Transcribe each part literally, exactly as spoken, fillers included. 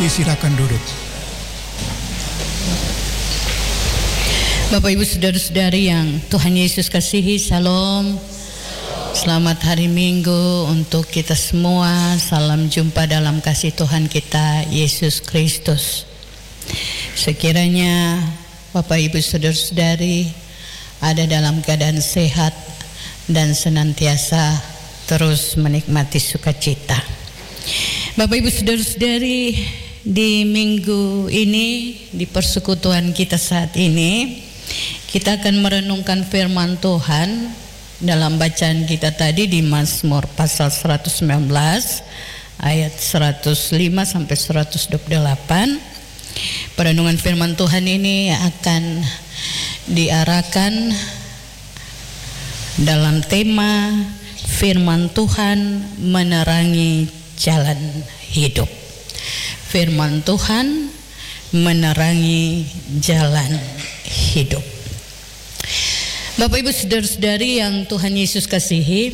Disilakan duduk. Bapak Ibu saudara-saudari yang Tuhan Yesus kasihi, Shalom. Selamat hari Minggu untuk kita semua. Salam jumpa dalam kasih Tuhan kita Yesus Kristus. Sekiranya Bapak Ibu saudara-saudari ada dalam keadaan sehat dan senantiasa terus menikmati sukacita. Bapak Ibu saudara-saudari, di minggu ini, di persekutuan kita saat ini, kita akan merenungkan firman Tuhan dalam bacaan kita tadi di Mazmur pasal seratus sembilan belas ayat seratus lima sampai seratus dua puluh delapan. Perenungan firman Tuhan ini akan diarahkan dalam tema firman Tuhan menerangi jalan hidup. Firman Tuhan menerangi jalan hidup. Bapak Ibu saudara-saudari yang Tuhan Yesus kasihi,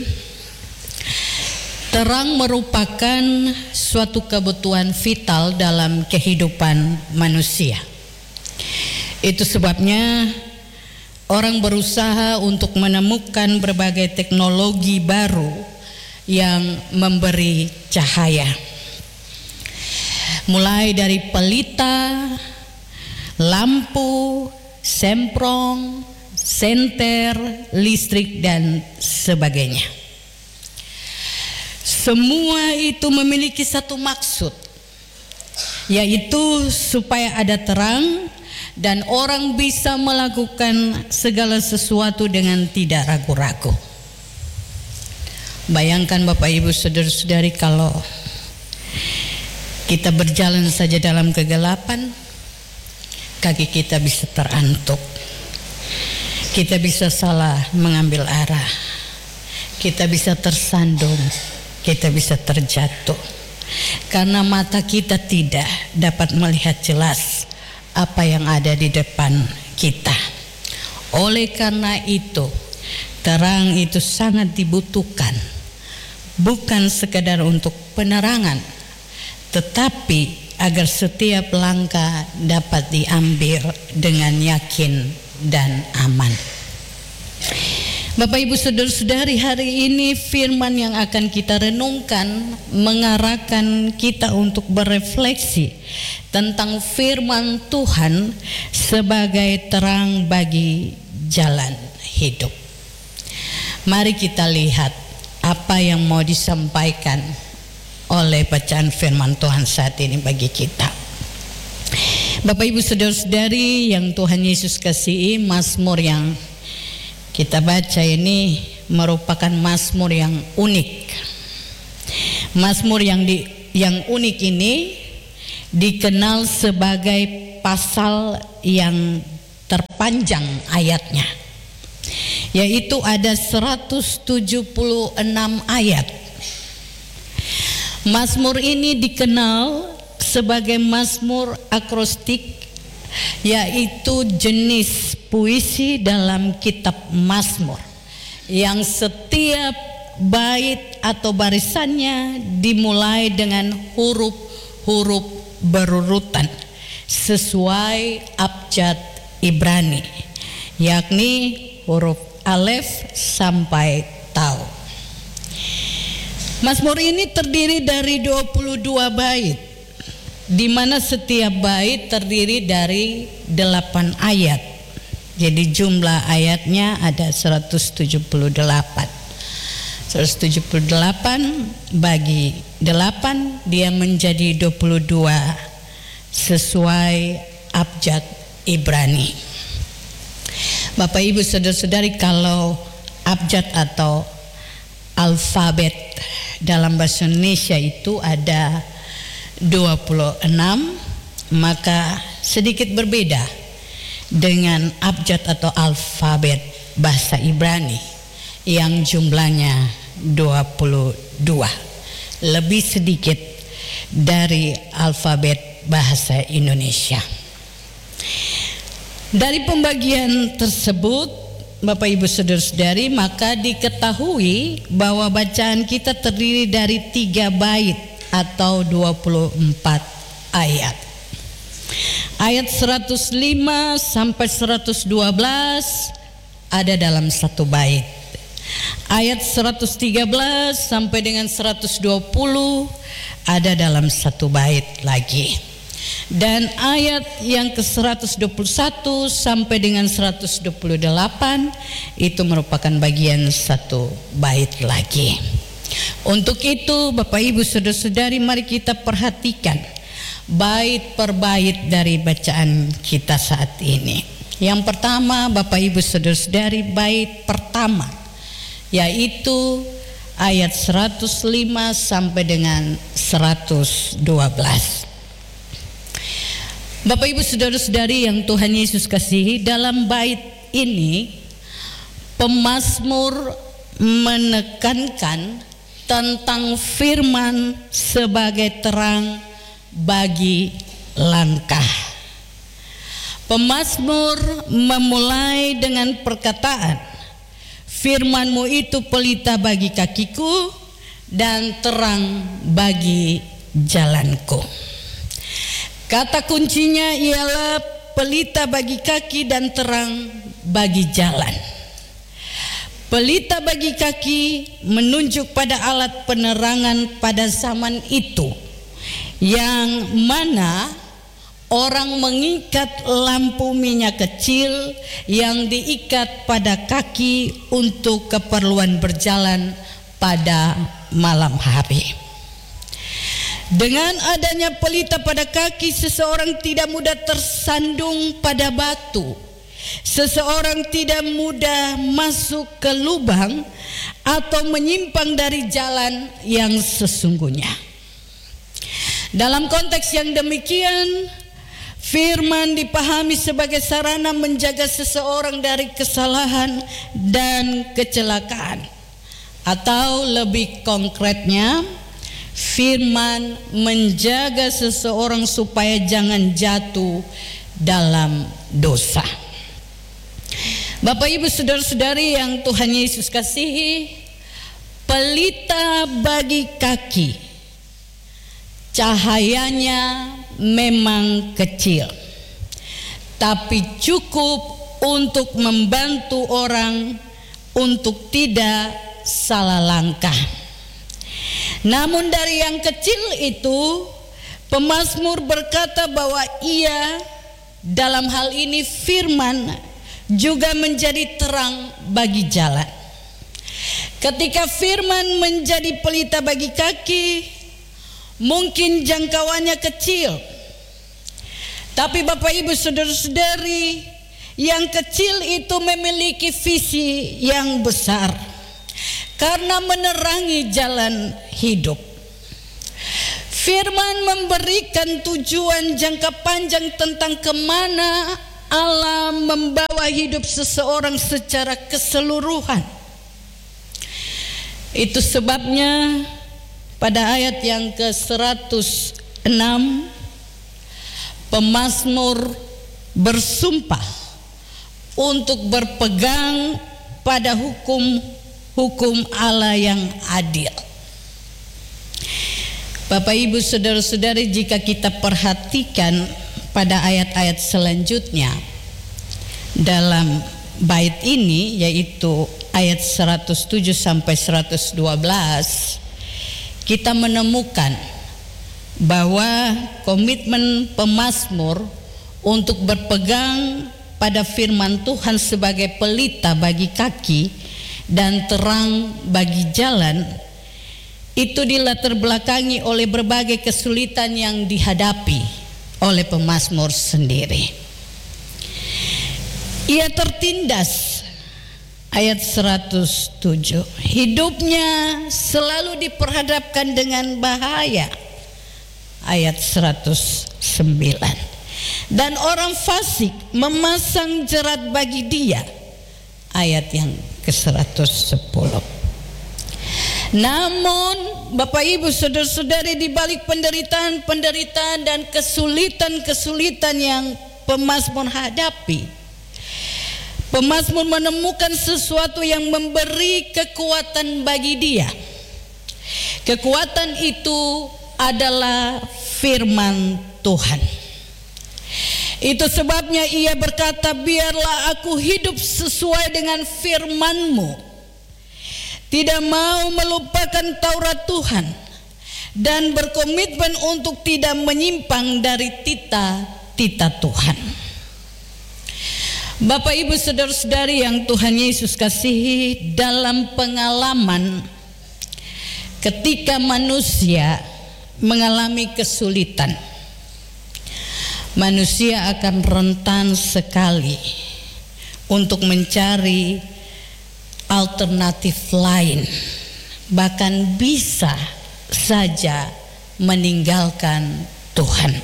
terang merupakan suatu kebutuhan vital dalam kehidupan manusia. Itu sebabnya orang berusaha untuk menemukan berbagai teknologi baru yang memberi cahaya. Mulai dari pelita, lampu, semprong, senter, listrik, dan sebagainya. Semua itu memiliki satu maksud, yaitu supaya ada terang dan orang bisa melakukan segala sesuatu dengan tidak ragu-ragu. Bayangkan Bapak Ibu saudara-saudari, kalau kita berjalan saja dalam kegelapan, kaki kita bisa terantuk, kita bisa salah mengambil arah, kita bisa tersandung, kita bisa terjatuh, karena mata kita tidak dapat melihat jelas apa yang ada di depan kita. Oleh karena itu, terang itu sangat dibutuhkan, bukan sekedar untuk penerangan, tetapi agar setiap langkah dapat diambil dengan yakin dan aman. Bapak Ibu saudara-saudari, hari ini firman yang akan kita renungkan mengarahkan kita untuk berefleksi tentang firman Tuhan sebagai terang bagi jalan hidup. Mari kita lihat apa yang mau disampaikan oleh bacaan firman Tuhan saat ini bagi kita. Bapak Ibu saudara-saudari yang Tuhan Yesus kasihi, Mazmur yang kita baca ini merupakan Mazmur yang unik. Mazmur yang di, yang unik ini dikenal sebagai pasal yang terpanjang ayatnya, yaitu ada seratus tujuh puluh enam ayat. Mazmur ini dikenal sebagai Mazmur akrostik, yaitu jenis puisi dalam kitab Mazmur yang setiap bait atau barisannya dimulai dengan huruf-huruf berurutan sesuai abjad Ibrani, yakni huruf alef sampai tau. Mazmur ini terdiri dari dua puluh dua bait, di mana setiap bait terdiri dari delapan ayat. Jadi jumlah ayatnya ada seratus tujuh puluh delapan. seratus tujuh puluh delapan bagi delapan, dia menjadi dua puluh dua sesuai abjad Ibrani. Bapak Ibu saudara-saudari, kalau abjad atau alfabet dalam bahasa Indonesia itu ada dua puluh enam, maka sedikit berbeda dengan abjad atau alfabet bahasa Ibrani yang jumlahnya dua puluh dua, lebih sedikit dari alfabet bahasa Indonesia. Dari pembagian tersebut, Bapak Ibu saudara-saudari, maka diketahui bahwa bacaan kita terdiri dari tiga bait atau dua puluh empat ayat. Ayat seratus lima sampai seratus dua belas ada dalam satu bait. Ayat seratus tiga belas sampai dengan seratus dua puluh ada dalam satu bait lagi. Dan ayat yang ke seratus dua puluh satu sampai dengan seratus dua puluh delapan itu merupakan bagian satu bait lagi. Untuk itu Bapak Ibu Saudara-saudari, mari kita perhatikan bait per bait dari bacaan kita saat ini. Yang pertama Bapak Ibu Saudara-saudari, bait pertama yaitu ayat seratus lima sampai dengan seratus dua belas. Bapak Ibu Saudara-saudari yang Tuhan Yesus kasihi, dalam bait ini pemazmur menekankan tentang firman sebagai terang bagi langkah. Pemazmur memulai dengan perkataan, firman-Mu itu pelita bagi kakiku dan terang bagi jalanku. Kata kuncinya ialah pelita bagi kaki dan terang bagi jalan. Pelita bagi kaki menunjuk pada alat penerangan pada zaman itu, yang mana orang mengikat lampu minyak kecil yang diikat pada kaki untuk keperluan berjalan pada malam hari. Dengan adanya pelita pada kaki, seseorang tidak mudah tersandung pada batu. Seseorang tidak mudah masuk ke lubang atau menyimpang dari jalan yang sesungguhnya. Dalam konteks yang demikian, firman dipahami sebagai sarana menjaga seseorang dari kesalahan dan kecelakaan. Atau lebih konkretnya, firman menjaga seseorang supaya jangan jatuh dalam dosa. Bapak Ibu Saudara-saudari yang Tuhan Yesus kasihi, pelita bagi kaki cahayanya memang kecil, tapi cukup untuk membantu orang untuk tidak salah langkah. Namun dari yang kecil itu, pemazmur berkata bahwa ia, dalam hal ini firman, juga menjadi terang bagi jalan. Ketika firman menjadi pelita bagi kaki, mungkin jangkauannya kecil, tapi Bapak Ibu Saudara-saudari, yang kecil itu memiliki visi yang besar karena menerangi jalan hidup. Firman memberikan tujuan jangka panjang tentang kemana Allah membawa hidup seseorang secara keseluruhan. Itu sebabnya pada ayat yang ke seratus enam, pemazmur bersumpah untuk berpegang pada hukum-hukum Allah yang adil. Bapak Ibu Saudara-saudari, jika kita perhatikan pada ayat-ayat selanjutnya dalam bait ini, yaitu ayat seratus tujuh sampai seratus dua belas, kita menemukan bahwa komitmen pemazmur untuk berpegang pada firman Tuhan sebagai pelita bagi kaki dan terang bagi jalan itu dilatar belakangi oleh berbagai kesulitan yang dihadapi oleh pemazmur sendiri. Ia tertindas, ayat seratus tujuh, hidupnya selalu diperhadapkan dengan bahaya, ayat seratus sembilan, dan orang fasik memasang jerat bagi dia, ayat yang ke seratus sepuluh. Namun Bapak Ibu Saudara-saudari, di balik penderitaan-penderitaan dan kesulitan-kesulitan yang pemazmur hadapi, pemazmur menemukan sesuatu yang memberi kekuatan bagi dia. Kekuatan itu adalah firman Tuhan. Itu sebabnya ia berkata, biarlah aku hidup sesuai dengan firman-Mu. Tidak mau melupakan Taurat Tuhan dan berkomitmen untuk tidak menyimpang dari tita-tita Tuhan. Bapak Ibu saudara-saudari yang Tuhan Yesus kasihi, dalam pengalaman ketika manusia mengalami kesulitan, manusia akan rentan sekali untuk mencari alternatif lain, bahkan bisa saja meninggalkan Tuhan.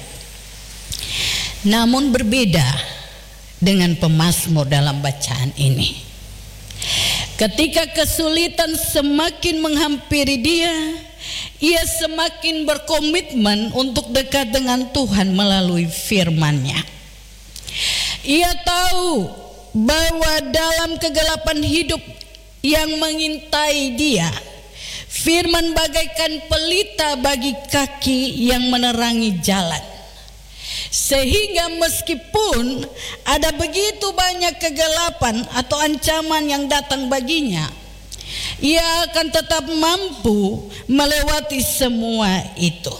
Namun berbeda dengan pemazmur dalam bacaan ini. Ketika kesulitan semakin menghampiri dia, ia semakin berkomitmen untuk dekat dengan Tuhan melalui firman-Nya. Ia tahu bahwa dalam kegelapan hidup yang mengintai dia, firman bagaikan pelita bagi kaki yang menerangi jalan. Sehingga meskipun ada begitu banyak kegelapan atau ancaman yang datang baginya, ia akan tetap mampu melewati semua itu.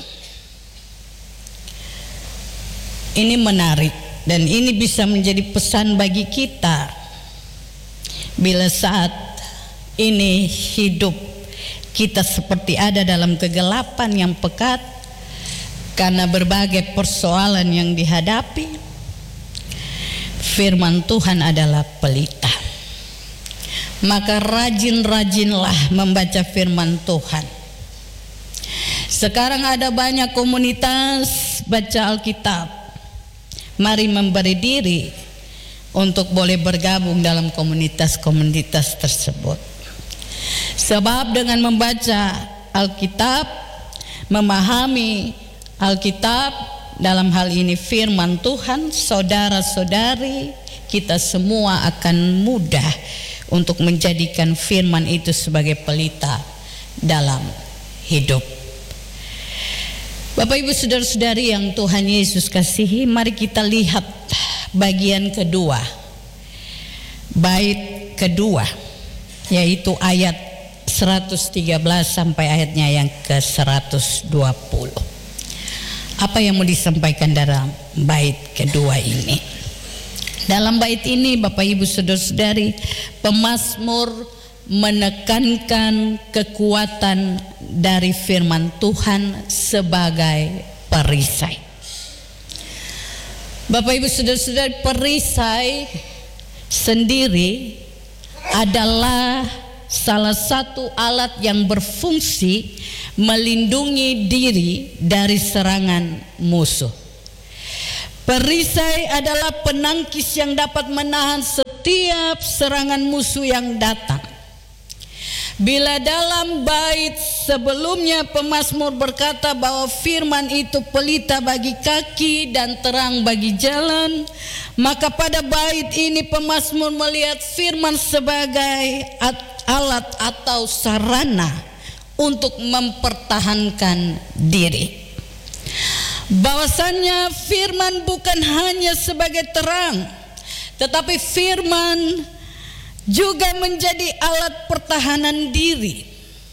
Ini menarik dan ini bisa menjadi pesan bagi kita bila saat ini hidup kita seperti ada dalam kegelapan yang pekat karena berbagai persoalan yang dihadapi. Firman Tuhan adalah pelita. Maka rajin-rajinlah membaca firman Tuhan. Sekarang ada banyak komunitas baca Alkitab. Mari memberi diri untuk boleh bergabung dalam komunitas-komunitas tersebut. Sebab dengan membaca Alkitab, memahami Alkitab, dalam hal ini firman Tuhan, saudara-saudari kita semua akan mudah untuk menjadikan firman itu sebagai pelita dalam hidup. Bapak Ibu saudara-saudari yang Tuhan Yesus kasihi, mari kita lihat bagian kedua, bait kedua, yaitu ayat seratus tiga belas sampai ayatnya yang ke seratus dua puluh. Apa yang mau disampaikan dalam bait kedua ini? Dalam bait ini Bapak Ibu saudara-saudari, pemazmur menekankan kekuatan dari firman Tuhan sebagai perisai. Bapak Ibu saudara-saudari, perisai sendiri adalah salah satu alat yang berfungsi melindungi diri dari serangan musuh. Perisai adalah penangkis yang dapat menahan setiap serangan musuh yang datang. Bila dalam bait sebelumnya pemazmur berkata bahwa firman itu pelita bagi kaki dan terang bagi jalan, maka pada bait ini pemazmur melihat firman sebagai alat atau sarana untuk mempertahankan diri. Bahwasannya firman bukan hanya sebagai terang, tetapi firman juga menjadi alat pertahanan diri.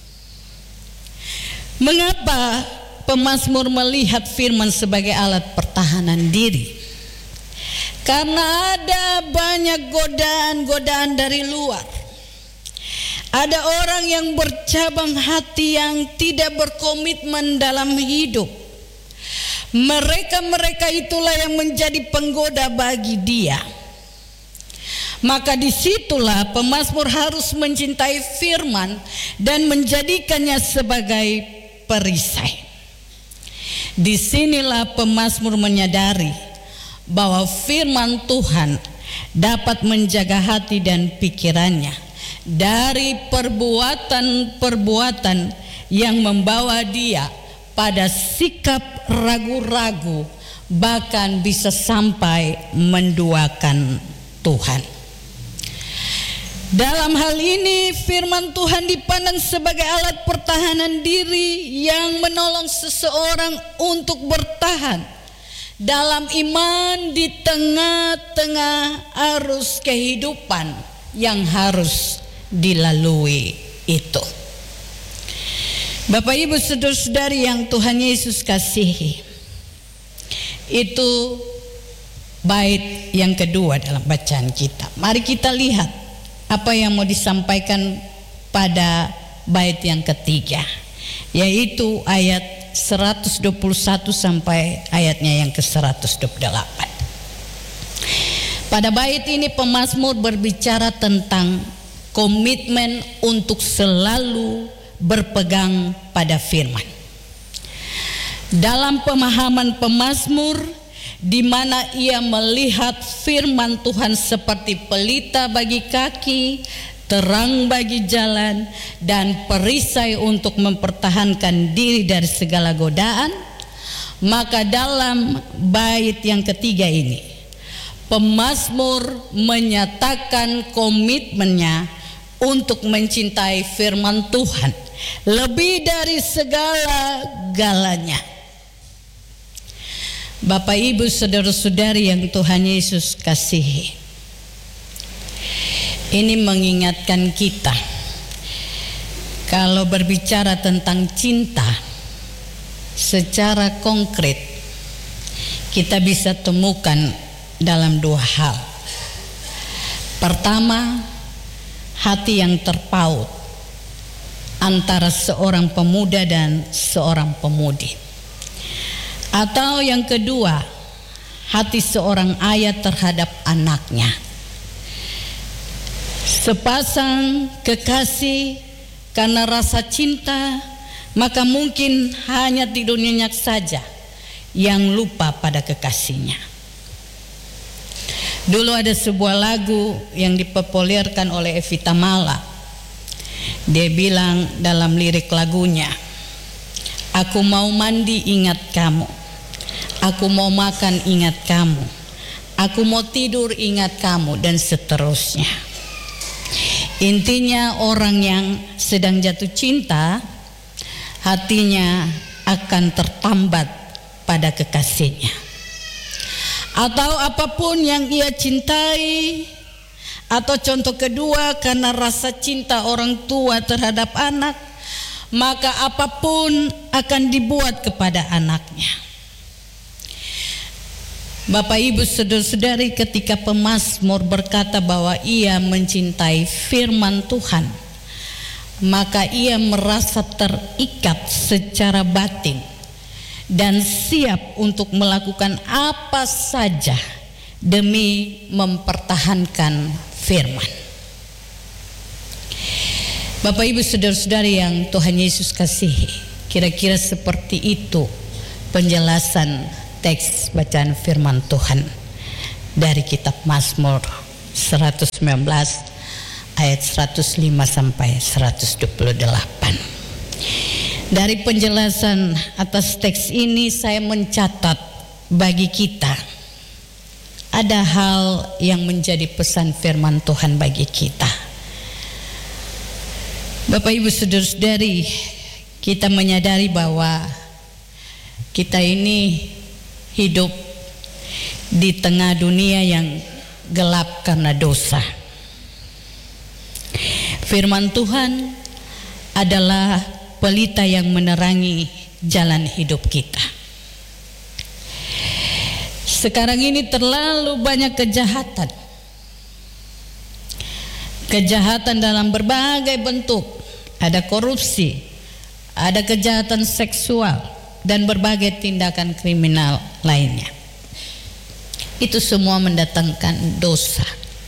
Mengapa pemazmur melihat firman sebagai alat pertahanan diri? Karena ada banyak godaan-godaan dari luar. Ada orang yang bercabang hati yang tidak berkomitmen dalam hidup. Mereka-mereka itulah yang menjadi penggoda bagi dia. Maka disitulah pemazmur harus mencintai firman dan menjadikannya sebagai perisai. Disinilah pemazmur menyadari bahwa firman Tuhan dapat menjaga hati dan pikirannya dari perbuatan-perbuatan yang membawa dia pada sikap ragu-ragu, bahkan bisa sampai menduakan Tuhan. Dalam hal ini firman Tuhan dipandang sebagai alat pertahanan diri yang menolong seseorang untuk bertahan dalam iman di tengah-tengah arus kehidupan yang harus dilalui itu. Bapak Ibu saudara-saudari yang Tuhan Yesus kasihi, itu bait yang kedua dalam bacaan kita. Mari kita lihat apa yang mau disampaikan pada bait yang ketiga, yaitu ayat seratus dua puluh satu sampai ayatnya yang ke seratus dua puluh delapan. Pada bait ini pemazmur berbicara tentang komitmen untuk selalu berpegang pada firman. Dalam pemahaman pemazmur, di mana ia melihat firman Tuhan seperti pelita bagi kaki, terang bagi jalan, dan perisai untuk mempertahankan diri dari segala godaan, maka dalam bait yang ketiga ini pemazmur menyatakan komitmennya untuk mencintai firman Tuhan lebih dari segala-galanya. Bapak Ibu saudara-saudari yang Tuhan Yesus kasihi, ini mengingatkan kita kalau berbicara tentang cinta secara konkret, kita bisa temukan dalam dua hal. Pertama, hati yang terpaut antara seorang pemuda dan seorang pemudi. Atau yang kedua, hati seorang ayah terhadap anaknya. Sepasang kekasih karena rasa cinta, maka mungkin hanya tidur nyenyak saja yang lupa pada kekasihnya. Dulu ada sebuah lagu yang dipopulerkan oleh Evita Mala. Dia bilang dalam lirik lagunya, aku mau mandi ingat kamu, aku mau makan ingat kamu, aku mau tidur ingat kamu, dan seterusnya. Intinya orang yang sedang jatuh cinta, hatinya akan tertambat pada kekasihnya. Atau apapun yang ia cintai. Atau contoh kedua, karena rasa cinta orang tua terhadap anak, maka apapun akan dibuat kepada anaknya. Bapak Ibu saudara-saudari, ketika pemazmur berkata bahwa ia mencintai firman Tuhan, maka ia merasa terikat secara batin dan siap untuk melakukan apa saja demi mempertahankan firman. Bapak Ibu saudara-saudari yang Tuhan Yesus kasihi, kira-kira seperti itu penjelasan teks bacaan firman Tuhan dari kitab Mazmur seratus sembilan belas ayat seratus lima sampai seratus dua puluh delapan. Dari penjelasan atas teks ini saya mencatat bagi kita ada hal yang menjadi pesan firman Tuhan bagi kita. Bapak Ibu saudara-saudari, kita menyadari bahwa kita ini hidup di tengah dunia yang gelap karena dosa. Firman Tuhan adalah pelita yang menerangi jalan hidup kita. Sekarang ini terlalu banyak kejahatan. Kejahatan dalam berbagai bentuk. Ada korupsi, ada kejahatan seksual, dan berbagai tindakan kriminal lainnya. Itu semua mendatangkan dosa.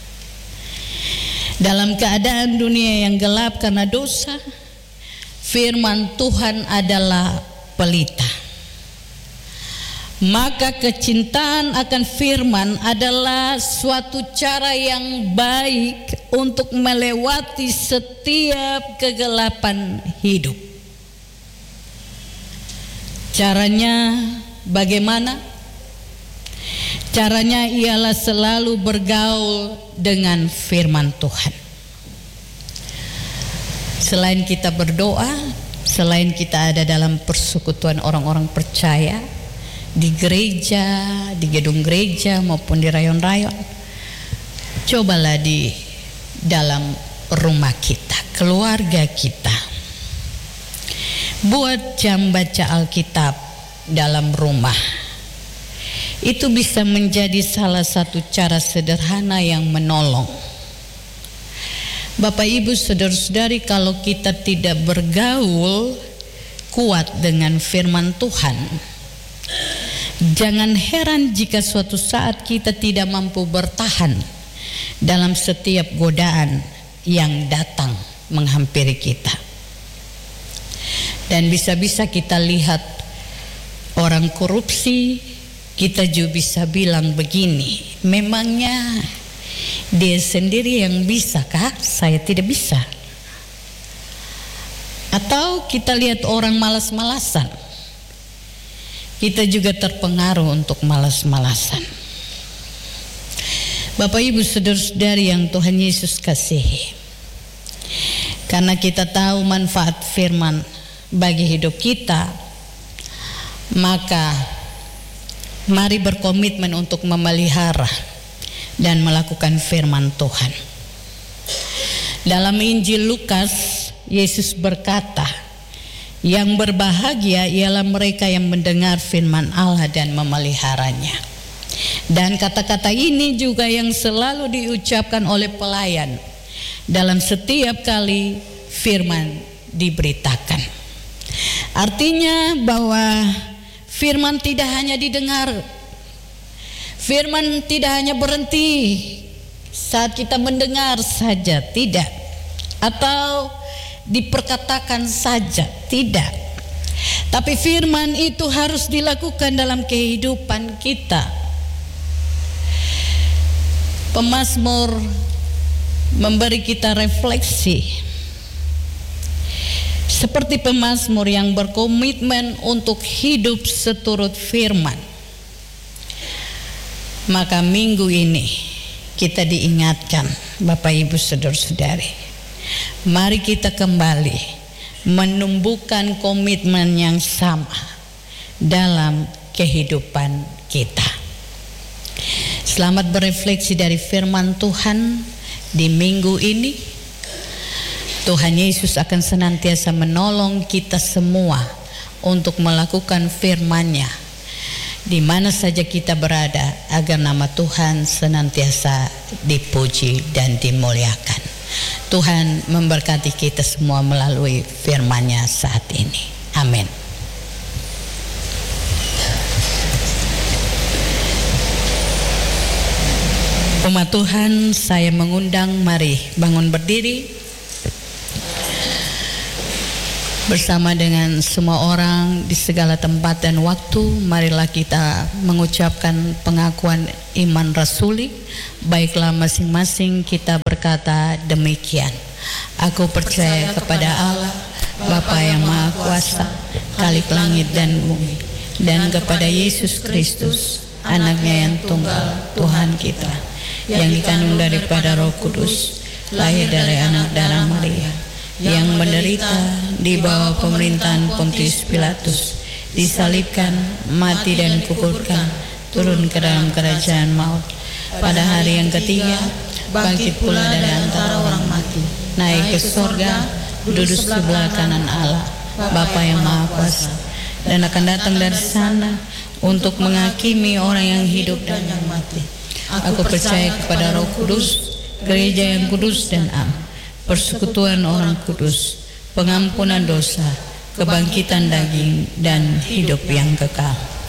Dalam keadaan dunia yang gelap karena dosa, firman Tuhan adalah pelita. Maka kecintaan akan firman adalah suatu cara yang baik untuk melewati setiap kegelapan hidup. Caranya bagaimana? Caranya ialah selalu bergaul dengan firman Tuhan. Selain kita berdoa, selain kita ada dalam persekutuan orang-orang percaya, di gereja, di gedung gereja maupun di rayon-rayon. Cobalah di dalam rumah kita, keluarga kita. Buat jam baca Alkitab dalam rumah. Itu bisa menjadi salah satu cara sederhana yang menolong. Bapak Ibu saudara-saudari, kalau kita tidak bergaul kuat dengan firman Tuhan, jangan heran jika suatu saat kita tidak mampu bertahan dalam setiap godaan yang datang menghampiri kita. Dan bisa-bisa kita lihat orang korupsi, kita juga bisa bilang begini, memangnya dia sendiri yang bisa kah? Saya tidak bisa. Atau kita lihat orang malas-malasan, kita juga terpengaruh untuk malas-malasan. Bapak Ibu saudara-saudari yang Tuhan Yesus kasihi, karena kita tahu manfaat firman bagi hidup kita, maka mari berkomitmen untuk memelihara dan melakukan firman Tuhan. Dalam Injil Lukas, Yesus berkata, yang berbahagia ialah mereka yang mendengar firman Allah dan memeliharanya. Dan kata-kata ini juga yang selalu diucapkan oleh pelayan dalam setiap kali firman diberitakan. Artinya bahwa firman tidak hanya didengar, firman tidak hanya berhenti saat kita mendengar saja, tidak, atau diperkatakan saja, tidak. Tapi firman itu harus dilakukan dalam kehidupan kita. Pemazmur memberi kita refleksi seperti pemazmur yang berkomitmen untuk hidup seturut firman. Maka minggu ini kita diingatkan, Bapak Ibu saudara-saudari, mari kita kembali menumbuhkan komitmen yang sama dalam kehidupan kita. Selamat berefleksi dari firman Tuhan di minggu ini. Tuhan Yesus akan senantiasa menolong kita semua untuk melakukan firman-Nya di mana saja kita berada, agar nama Tuhan senantiasa dipuji dan dimuliakan. Tuhan memberkati kita semua melalui firman-Nya saat ini. Amin. Umat Tuhan, saya mengundang, mari bangun berdiri bersama dengan semua orang di segala tempat dan waktu. Marilah kita mengucapkan pengakuan iman rasuli. Baiklah masing-masing kita berkata demikian. Aku percaya kepada Allah, Bapa yang Maha Kuasa, Khalik langit dan bumi, dan kepada Yesus Kristus, Anaknya yang tunggal, Tuhan kita, yang dikandung daripada Roh Kudus, lahir dari anak darah Maria, yang menderita di bawah pemerintahan Pontius Pilatus, disalibkan, mati dan dikuburkan, turun ke dalam kerajaan maut. Pada hari yang ketiga, bangkit pula dari antara orang mati, naik ke sorga, duduk sebelah kanan Allah, Bapa yang Maha Kuasa, dan akan datang dari sana untuk menghakimi orang yang hidup dan yang mati. Aku percaya kepada Roh Kudus, gereja yang kudus dan am, persekutuan orang kudus, pengampunan dosa, kebangkitan daging, dan hidup yang kekal.